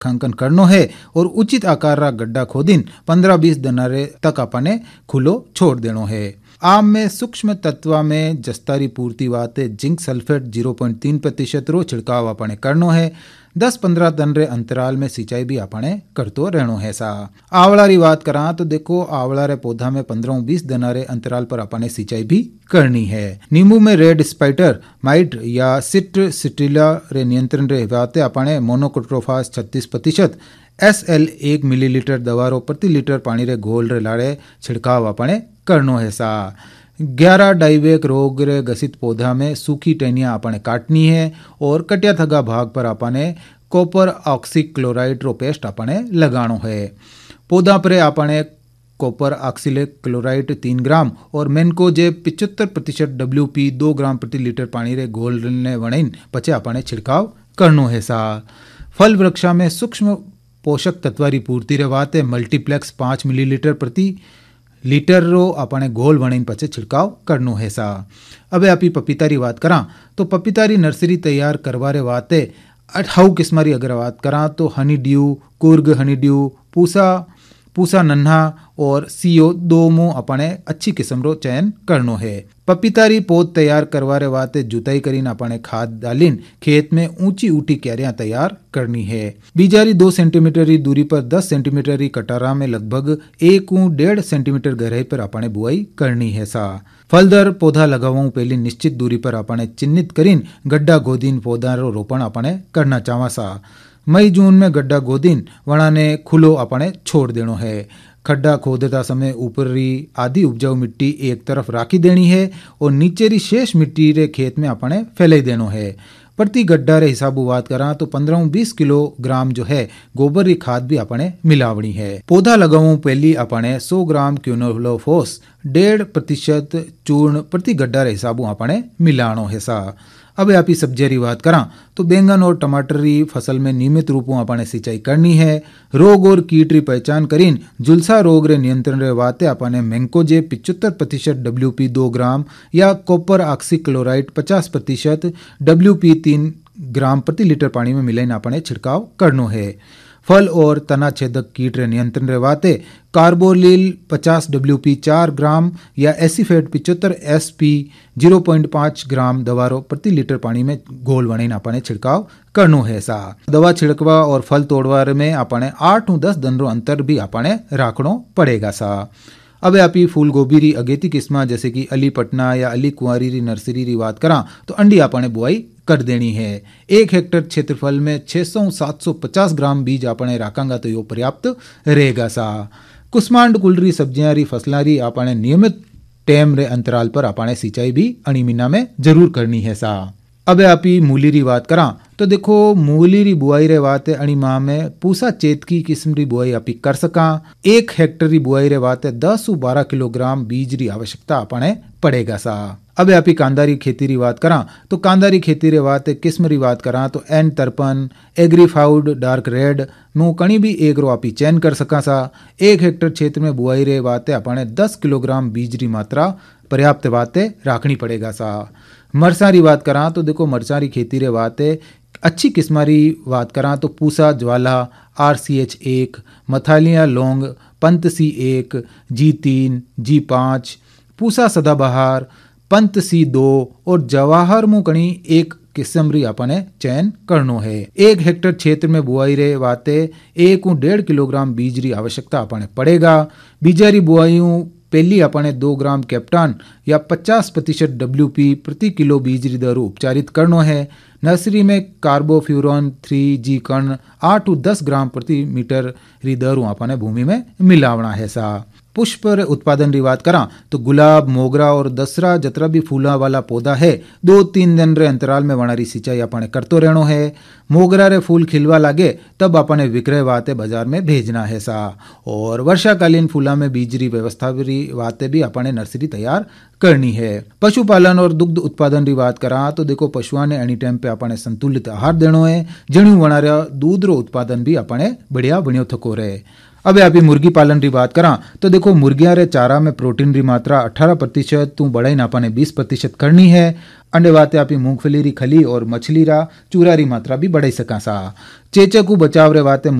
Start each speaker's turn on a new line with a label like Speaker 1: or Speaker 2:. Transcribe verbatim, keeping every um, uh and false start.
Speaker 1: रेखांकन करनो है और उचित आकार रा गड्ढा खोदिन पंद्रह बीस दनारे तक अपने खुलो छोड़ देनो है। आम में सूक्ष्म तत्व में जस्तारी पूर्ति वाते जिंक सल्फेट जीरो पॉइंट तीन प्रतिशत रो छिड़काव अपने करनो है। दस पंद्रह दिन रे अंतराल में सिंचाई भी अपने करतो रहनो है सा। आवला री बात करा तो देखो आवला रे पौधा में पंद्रह बीस दिन रे अंतराल पर अपने सिंचाई भी करनी है। नींबू में रेड स्पाइटर माइट या सिट सिटिला रे नियंत्रण रे वाते अपने मोनोक्रोटोफास छत्तीस प्रतिशत एस एल एक मिलीलीटर दवा रो प्रति लीटर पानी रे घोल रे लाड़े छिड़काव अपने करनो है सा। ग्यारह डाइवेक रोग रे ग्रसित पौधा में सूखी टहनियाँ अपने काटनी है और कटिया थगा भाग पर अपने कॉपर ऑक्सिक क्लोराइड रो पेस्ट अपने लगानो है। पौधा पर अपने कॉपर ऑक्सिलेट क्लोराइड तीन ग्राम और मेनकोजेब पिचहत्तर प्रतिशत डब्ल्यू पी दो ग्राम प्रति लीटर पानी रे घोल ने वणीन पचे अपने छिड़काव करनो है सा। फल वृक्षा में सूक्ष्म पोषक तत्वारी पूर्ति रे वाते मल्टीप्लेक्स पाँच मिलीलीटर प्रति लीटर रो अपने घोल वणीन पचे छिड़काव करनो है सा। अब आपी पपीतारी बात करा तो पपीतारी नर्सरी तैयार करवारे वाते अठाऊ किस्मारी अगर बात करा तो हनी ड्यू, कुर्ग हनी ड्यू, पूसा पूसा नन्हा और सीओ दो मुँह अपने अच्छी किस्म रो चयन करनो है। पपीतारी पौध तैयार करवारे वाते जुताई करीन अपने खाद डालिन खेत में ऊंची ऊटी क्यारियां तैयार करनी है। बीजारी दो सेंटीमीटर की दूरी पर दस सेंटीमीटर की कटारा में लगभग एक ऊ डेढ़ सेंटीमीटर गहराई पर अपने बुआई करनी है सा। फलदार पौधा लगावाऊ पहली निश्चित दूरी पर अपने चिन्हित करीन गड्ढा गोदीन पौधा रो रोपण अपने करना चावा सा। मई जून में गड्ढा गोदीन वणा ने खुलो अपने छोड़ देनो है। खड्डा खोदता समय ऊपरी आधी उपजाऊ मिट्टी एक तरफ राखी देनी है और नीचे री शेष मिट्टी रे खेत में अपने फैलाई देनो है। प्रति गड्ढा रे हिसाबू बात करा तो पंद्रह बीस किलोग्राम जो है गोबर री खाद भी अपने मिलावनी है। पौधा लगाऊं पहली अपने सौ ग्राम क्यूनोलोफोस डेढ़ प्रतिशत चूर्ण प्रति गड्ढा रे हिसाबू अपने मिलानो है सा। अब आपी सब्जियां री बात करा तो बैंगन और टमाटर री फसल में नियमित रूपों अपने सिंचाई करनी है। रोग और कीट री पहचान करीन जुलसा रोग रे नियंत्रण रे वाते अपने मैंकोजेब पिचहत्तर प्रतिशत डब्ल्यू पी दो ग्राम या कॉपर ऑक्सी क्लोराइड पचास प्रतिशत डब्ल्यू पी तीन ग्राम प्रति लीटर पानी में मिलाइन अपने छिड़काव करनो है। फल और तना छेदक कीट रे नियंत्रण रे वाते कार्बोलिल पचास डब्ल्यू पी चार ग्राम या एसीफेट पिचहत्तर एस पी जीरो पॉइंट पाँच ग्राम दवा रो प्रति लीटर पानी में घोल वणीन अपने छिड़काव करनो है सा। दवा छिड़कवा और फल तोड़वा में अपने आठ उ दस दिन रो अंतर भी अपने राखनो पड़ेगा सा। अब आपी फूल गोभी री अगेती किस्मा जैसे कि अली पटना या अली कुंवारी री नर्सरी री बात करा तो अंडी अपने बुआई कर देनी है। एक हेक्टेयर क्षेत्रफल में छह सौ सात सौ पचास ग्राम बीज अपने राखांगा तो यो पर्याप्त रहेगा सा। कुष्मांड कुल री सब्जियां री फसलां री अपने नियमित टेम रे अंतराल पर अपने सिंचाई भी अणी महीना में जरूर करनी है सा। अब आपी मूली री बात करा तो देखो मूली री बुआई रे वाते अणी माह में पूसा चेत की किस्म री बुआई आपी कर सका। एक हेक्टर री बुआई रे वाते दस उ बारह किलोग्राम बीज री आवश्यकता अपने पड़ेगा सा। अब आपी कांदा री खेती री बात करा तो कांदा री खेती रे वाते किस्म री बात करा तो एन तरपन एग्रीफाउड डार्क रेड मुँह कणी भी एक रो आपी चयन कर सका सा। एक हेक्टर क्षेत्र में बुआई रे वाते अपने दस किलोग्राम बीज री मात्रा पर्याप्त वाते राखनी पड़ेगा सा। मरसा री बात करा तो देखो मरसा री खेती रे वाते अच्छी किस्म री बात करा तो पूसा ज्वाला आर सी एच एक मथालिया लौंग पंत सी एक जी तीन जी पाँच पूसा सदाबहार पंत सी दो और जवाहर मुकणी एक किस्म री अपने चयन करनो है। एक हेक्टर क्षेत्र में बुआई रे वाते एक उ डेढ़ किलोग्राम बीज री आवश्यकता अपने पड़ेगा। बीजारी बुआईयों पहली अपने दो ग्राम कैप्टान या पचास प्रतिशत डब्ल्यू पी प्रति किलो बीज री दर उपचारित करनो है। नर्सरी में कार्बोफ्यूरॉन थ्री जी कर्ण आठ उ दस ग्राम प्रति मीटर री दर अपने भूमि में मिलावना है सा। पुष्प उत्पादन री बात करा तो गुलाब मोगरा और दसरा जतरा भी फूला वाला पौधा है दो तीन दिन रे अंतराल में वणारी सिंचाई अपने करतो रहनो है। मोगरा रे फूल खिलवा लागे तब अपने विक्रय वाते बाजार में भेजना है सा। और वर्षाकालीन फूला में बीज री व्यवस्था री वाते भी अपने नर्सरी तैयार करनी है। पशुपालन और दुग्ध उत्पादन री बात करा तो देखो पशुओं ने एनी टाइम पे अपने संतुलित आहार देनो है जिणु वणारा दूध रो उत्पादन भी अपने बढ़िया बणियो थको रहे। अब आप मुर्गी पालन री बात करा तो देखो मुर्गियां रे चारा में प्रोटीन री मात्रा अठारह प्रतिशत तू बड़ाई नापा ने बीस प्रतिशत करनी है। अंडे वाते आप मूंगफली री खली और मछली रा चूरा री मात्रा भी बढ़ाई सका सा। चेचे को बचाव रे वाते